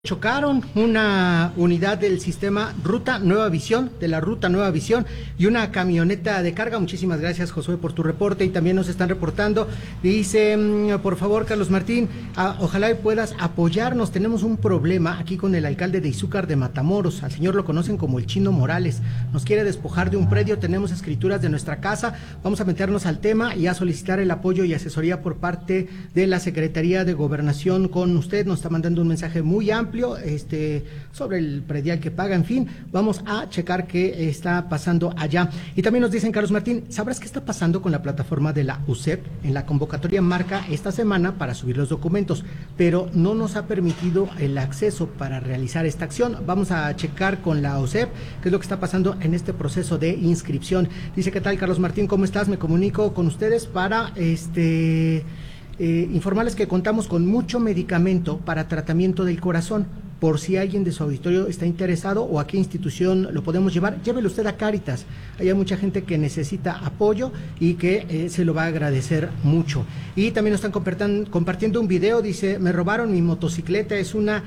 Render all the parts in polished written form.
Chocaron una unidad del sistema Ruta Nueva Visión, de la Ruta Nueva Visión, y una camioneta de carga. Muchísimas gracias, Josué, por tu reporte. Y también nos están reportando, dice, por favor, Carlos Martín, ojalá y puedas apoyarnos. Tenemos un problema aquí con el alcalde de Izúcar de Matamoros. Al señor lo conocen como el Chino Morales. Nos quiere despojar de un predio, tenemos escrituras de nuestra casa. Vamos a meternos al tema y a solicitar el apoyo y asesoría por parte de la Secretaría de Gobernación con usted. Nos está mandando un mensaje muy amplio sobre el predial que paga. En fin, vamos a checar qué está pasando allá. Y también nos dicen, Carlos Martín, ¿sabrás qué está pasando con la plataforma de la USEP? En la convocatoria marca esta semana para subir los documentos, pero no nos ha permitido el acceso para realizar esta acción. Vamos a checar con la USEP qué es lo que está pasando en este proceso de inscripción. Dice, ¿qué tal, Carlos Martín? ¿Cómo estás? Me comunico con ustedes para informarles que contamos con mucho medicamento para tratamiento del corazón. Por si alguien de su auditorio está interesado o a qué institución lo podemos llevar, llévelo usted a Cáritas. Hay mucha gente que necesita apoyo y que se lo va a agradecer mucho. Y también nos están compartiendo un video, dice, me robaron mi motocicleta, es una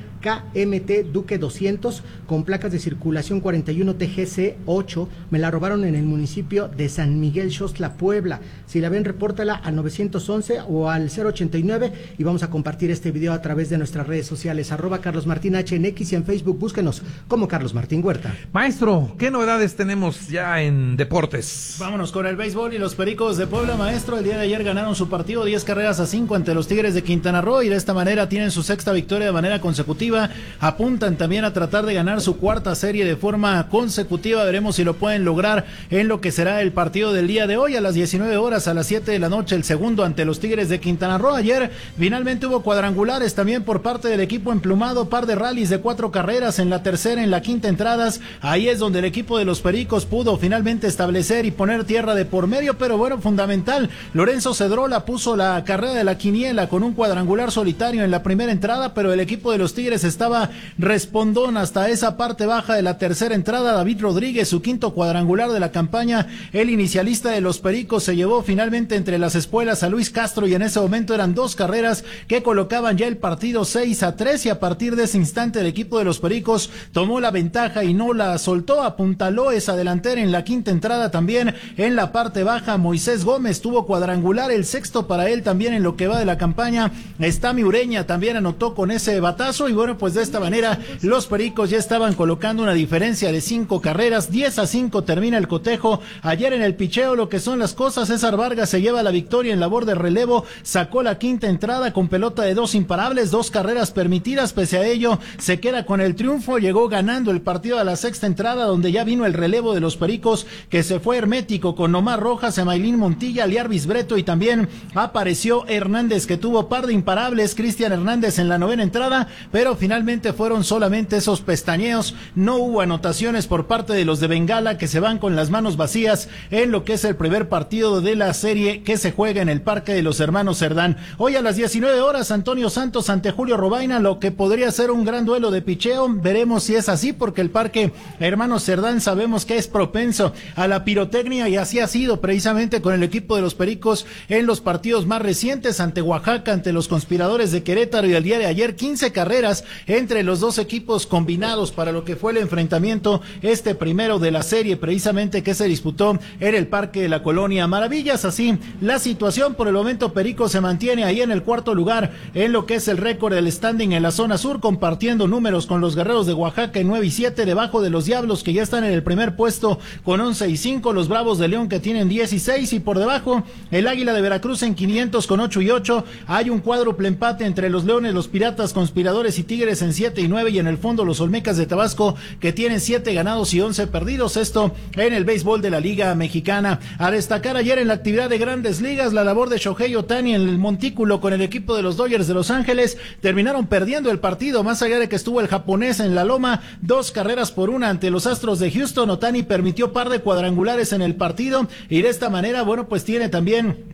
KMT Duque 200 con placas de circulación 41 TGC 8, me la robaron en el municipio de San Miguel Xostla, Puebla. Si la ven, repórtala al 911 o al 089 y vamos a compartir este video a través de nuestras redes sociales, @CarlosMartín en X y en Facebook, búsquenos como Carlos Martín Huerta. Maestro, ¿qué novedades tenemos ya en deportes? Vámonos con el béisbol y los Pericos de Puebla, maestro. El día de ayer ganaron su partido 10 carreras a 5 ante los Tigres de Quintana Roo y de esta manera tienen su sexta victoria de manera consecutiva. Apuntan también a tratar de ganar su cuarta serie de forma consecutiva. Veremos si lo pueden lograr en lo que será el partido del día de hoy a las 19 horas, a las 7 de la noche, el segundo ante los Tigres de Quintana Roo. Ayer finalmente hubo cuadrangulares también por parte del equipo emplumado, par de rallies de 4 carreras en la tercera, en la quinta entradas. Ahí es donde el equipo de los Pericos pudo finalmente establecer y poner tierra de por medio, pero bueno, fundamental, Lorenzo Cedrola puso la carrera de la quiniela con un cuadrangular solitario en la primera entrada, pero el equipo de los Tigres estaba respondón hasta esa parte baja de la tercera entrada. David Rodríguez, su quinto cuadrangular de la campaña, el inicialista de los Pericos, se llevó finalmente entre las espuelas a Luis Castro y en ese momento eran 2 carreras que colocaban ya el partido 6-3 y a partir de ese instante el equipo de los Pericos tomó la ventaja y no la soltó, apuntaló esa delantera en la quinta entrada. También en la parte baja Moisés Gómez tuvo cuadrangular, el sexto para él también en lo que va de la campaña. Estami Ureña también anotó con ese batazo y bueno, pues de esta manera los Pericos ya estaban colocando una diferencia de 5 carreras, 10-5 termina el cotejo. Ayer en el picheo lo que son las cosas, César Vargas se lleva la victoria en labor de relevo, sacó la quinta entrada con pelota de 2 imparables, 2 carreras permitidas, pese a ello se queda con el triunfo, llegó ganando el partido a la sexta entrada donde ya vino el relevo de los Pericos que se fue hermético con Omar Rojas, Emailín Montilla, Liarvis Breto y también apareció Hernández que tuvo par de imparables, Cristian Hernández en la novena entrada, pero finalmente fueron solamente esos pestañeos, no hubo anotaciones por parte de los de Bengala que se van con las manos vacías en lo que es el primer partido de la serie que se juega en el Parque de los Hermanos Cerdán. Hoy a las 19 horas Antonio Santos ante Julio Robaina, lo que podría ser un gran duelo de picheo, veremos si es así porque el Parque Hermanos Cerdán sabemos que es propenso a la pirotecnia y así ha sido precisamente con el equipo de los Pericos en los partidos más recientes ante Oaxaca, ante los Conspiradores de Querétaro y el día de ayer 15 carreras entre los dos equipos combinados para lo que fue el enfrentamiento primero de la serie precisamente que se disputó en el Parque de la Colonia Maravillas. Así la situación por el momento, Pericos se mantiene ahí en el cuarto lugar en lo que es el récord del standing en la zona sur, compartiendo números con los Guerreros de Oaxaca en 9-7, debajo de los Diablos que ya están en el primer puesto con 11-5, los Bravos de León que tienen 16 y por debajo el Águila de Veracruz en 500 con 8-8, hay un cuádruple empate entre los Leones, los Piratas, Conspiradores y Tigres en 7-9 y en el fondo los Olmecas de Tabasco que tienen 7 ganados y 11 perdidos, esto en el béisbol de la Liga Mexicana. A destacar ayer en la actividad de Grandes Ligas la labor de Shohei Ohtani en el montículo con el equipo de los Dodgers de Los Ángeles, terminaron perdiendo el partido más allá de que estuvo el japonés en la loma, 2 carreras por 1 ante los Astros de Houston. Ohtani permitió par de cuadrangulares en el partido y de esta manera, bueno, pues tiene también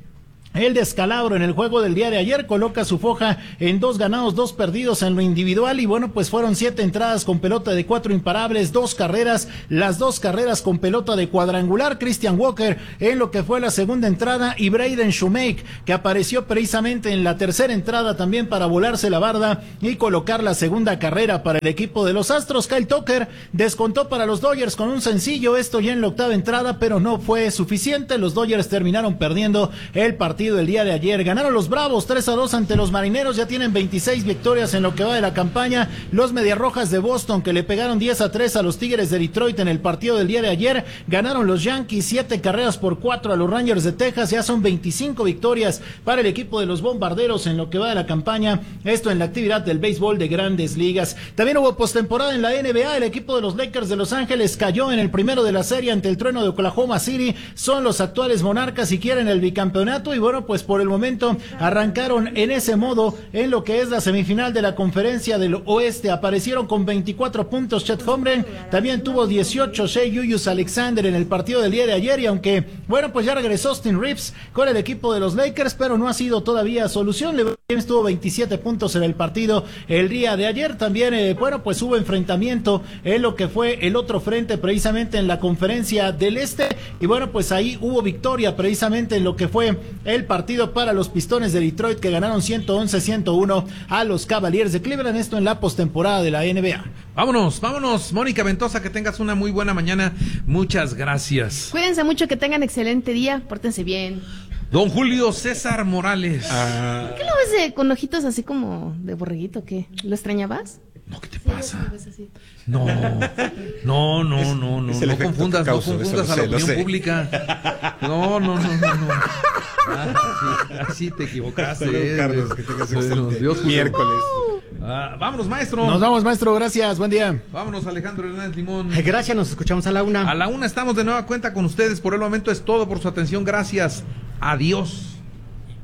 el descalabro en el juego del día de ayer, coloca su foja en 2 ganados, 2 perdidos en lo individual, y bueno, pues fueron 7 entradas con pelota de 4 imparables, 2 carreras, las 2 carreras con pelota de cuadrangular, Christian Walker en lo que fue la segunda entrada, y Braden Shoemake, que apareció precisamente en la tercera entrada también para volarse la barda y colocar la segunda carrera para el equipo de los Astros. Kyle Tucker descontó para los Dodgers con un sencillo, esto ya en la octava entrada, pero no fue suficiente, los Dodgers terminaron perdiendo el partido el día de ayer. Ganaron los Bravos 3-2 ante los Marineros, ya tienen 26 victorias en lo que va de la campaña. Los Mediarrojas de Boston, que le pegaron 10-3 a los Tigres de Detroit en el partido del día de ayer, ganaron los Yankees 7-4 a los Rangers de Texas, ya son 25 victorias para el equipo de los Bombarderos en lo que va de la campaña, esto en la actividad del béisbol de Grandes Ligas. También hubo postemporada en la NBA, el equipo de los Lakers de Los Ángeles cayó en el primero de la serie ante el Trueno de Oklahoma City, son los actuales monarcas y quieren el bicampeonato, y bueno, pues por el momento arrancaron en ese modo en lo que es la semifinal de la Conferencia del Oeste. Aparecieron con 24 puntos Chet Holmgren, también tuvo 18 Shai Gilgeous-Alexander en el partido del día de ayer, y aunque bueno, pues ya regresó Austin Reeves con el equipo de los Lakers, pero no ha sido todavía solución. LeBron James tuvo 27 puntos en el partido el día de ayer. También bueno, pues hubo enfrentamiento en lo que fue el otro frente precisamente en la Conferencia del Este, y bueno, pues ahí hubo victoria precisamente en lo que fue el partido para los Pistones de Detroit, que ganaron 111-101 a los Cavaliers de Cleveland, esto en la postemporada de la NBA. Vámonos, Mónica Ventosa, que tengas una muy buena mañana, muchas gracias. Cuídense mucho, que tengan excelente día, pórtense bien. Don Julio César Morales. ¿Por qué lo ves con ojitos así como de borreguito? ¿Qué? ¿Lo extrañaba? No, ¿qué te pasa? No confundas a la opinión pública. No. Sí te equivocaste. Carlos, que tengas Dios, miércoles. Vámonos, maestro. Nos vamos, maestro, gracias, buen día. Vámonos, Alejandro Hernández Limón. Gracias, nos escuchamos a la 1. A la 1 estamos de nueva cuenta con ustedes. Por el momento es todo, por su atención. Gracias. Adiós.